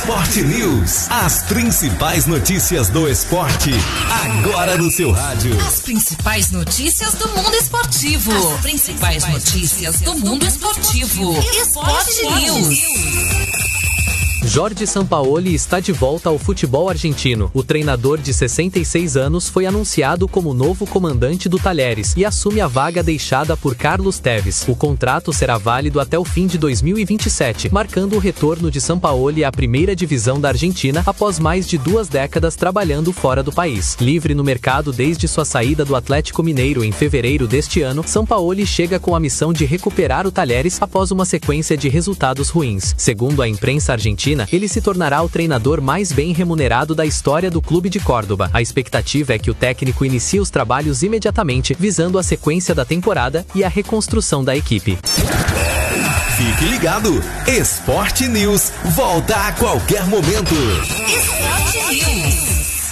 Esporte News. As principais notícias do esporte, agora no seu rádio. As principais notícias do mundo esportivo. As principais notícias do mundo esportivo. Esporte News. Jorge Sampaoli está de volta ao futebol argentino. O treinador de 66 anos foi anunciado como novo comandante do Talheres e assume a vaga deixada por Carlos Tevez. O contrato será válido até o fim de 2027, marcando o retorno de Sampaoli à primeira divisão da Argentina após mais de 2 décadas trabalhando fora do país. Livre no mercado desde sua saída do Atlético Mineiro em fevereiro deste ano, Sampaoli chega com a missão de recuperar o Talheres após uma sequência de resultados ruins. Segundo a imprensa argentina, ele se tornará o treinador mais bem remunerado da história do clube de Córdoba. A expectativa é que o técnico inicie os trabalhos imediatamente, visando a sequência da temporada e a reconstrução da equipe. Fique ligado, Esporte News volta a qualquer momento.